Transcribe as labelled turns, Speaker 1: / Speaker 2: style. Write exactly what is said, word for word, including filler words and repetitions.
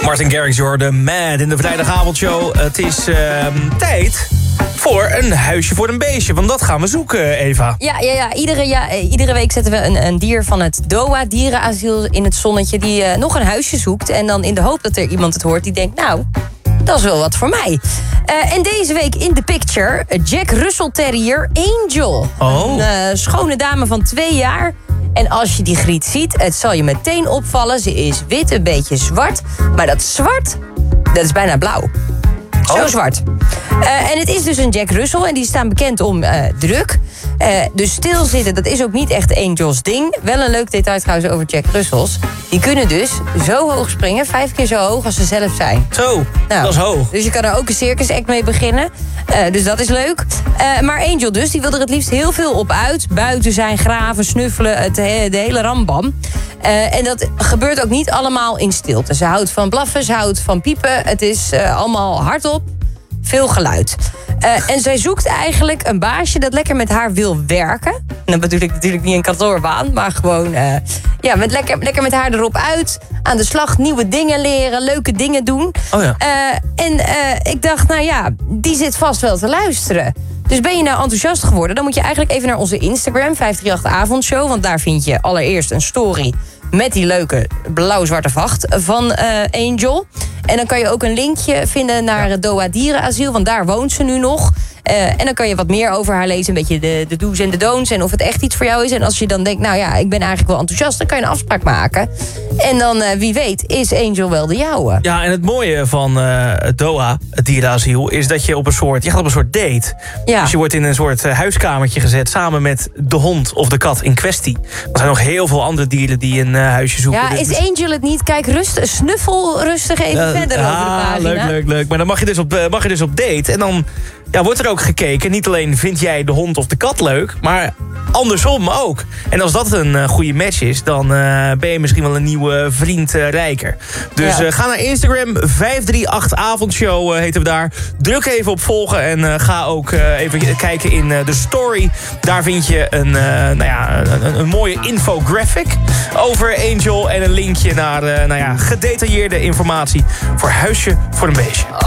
Speaker 1: Martin Garrix, de Mad in de vrijdagavondshow. Het is uh, tijd voor een huisje voor een beestje. Want dat gaan we zoeken, Eva.
Speaker 2: Ja, ja, ja. Iedere, ja, iedere week zetten we een, een dier van het D O A dierenasiel in het zonnetje... die uh, nog een huisje zoekt. En dan in de hoop dat er iemand het hoort die denkt... nou, dat is wel wat voor mij. Uh, en deze week in de picture... Jack Russell Terrier Angel.
Speaker 1: Oh.
Speaker 2: Een uh, schone dame van twee jaar... En als je die griet ziet, het zal je meteen opvallen. Ze is wit, een beetje zwart. Maar dat zwart, dat is bijna blauw. Zo
Speaker 1: Oh.
Speaker 2: zwart. Uh, en het is dus een Jack Russell. En die staan bekend om uh, druk. Uh, dus stilzitten, dat is ook niet echt Angels ding. Wel een leuk detail trouwens over Jack Russells. Die kunnen dus zo hoog springen. Vijf keer zo hoog als ze zelf zijn.
Speaker 1: Zo,
Speaker 2: Nou,
Speaker 1: dat is hoog.
Speaker 2: Dus je kan er ook een circus act mee beginnen. Uh, dus dat is leuk. Uh, maar Angel dus, die wil er het liefst heel veel op uit. Buiten zijn, graven, snuffelen, het, de hele rambam. Uh, en dat gebeurt ook niet allemaal in stilte. Ze houdt van blaffen, ze houdt van piepen. Het is uh, allemaal hardop. Veel geluid. Uh, en zij zoekt eigenlijk een baasje dat lekker met haar wil werken. En dat bedoel ik natuurlijk niet een kantoorbaan, maar gewoon uh, ja, met lekker, lekker met haar erop uit. Aan de slag, nieuwe dingen leren, leuke dingen doen.
Speaker 1: Oh ja.
Speaker 2: Uh, en uh, ik dacht, nou ja, die zit vast wel te luisteren. Dus ben je nou enthousiast geworden, dan moet je eigenlijk even naar onze Instagram, vijf drie acht avondshow. Want daar vind je allereerst een story met die leuke blauw-zwarte vacht van uh, Angel. En dan kan je ook een linkje vinden naar het D O A dierenasiel, want daar woont ze nu nog. Uh, en dan kan je wat meer over haar lezen, een beetje de, de do's en de don'ts en of het echt iets voor jou is. En als je dan denkt, nou ja, ik ben eigenlijk wel enthousiast, dan kan je een afspraak maken. En dan, uh, wie weet, is Angel wel de jouwe.
Speaker 1: Ja, en het mooie van uh, het D O A, het dierenasiel, is dat je op een soort, je gaat op een soort date.
Speaker 2: Ja.
Speaker 1: Dus je wordt in een soort uh, huiskamertje gezet samen met de hond of de kat in kwestie. Er zijn nog heel veel andere dieren die een uh, huisje zoeken.
Speaker 2: Ja,
Speaker 1: Dus
Speaker 2: is Angel het niet? Kijk, rust, snuffel rustig even
Speaker 1: Uh,
Speaker 2: verder
Speaker 1: ah,
Speaker 2: over de pagina.
Speaker 1: leuk, leuk, leuk. Maar dan mag je dus op, uh, mag je dus op date. En dan ja, wordt er ook gekeken. Niet alleen vind jij de hond of de kat leuk, maar andersom ook. En als dat een uh, goede match is, dan uh, ben je misschien wel een nieuwe vriend uh, rijker. Dus
Speaker 2: Ja.
Speaker 1: uh, ga naar Instagram, vijf drie acht avondshow uh, heten we daar. Druk even op volgen en uh, ga ook uh, even kijken in uh, de story. Daar vind je een, uh, nou ja, een, een mooie infographic over Angel en een linkje naar uh, nou ja, gedetailleerde informatie voor huisje voor een beestje.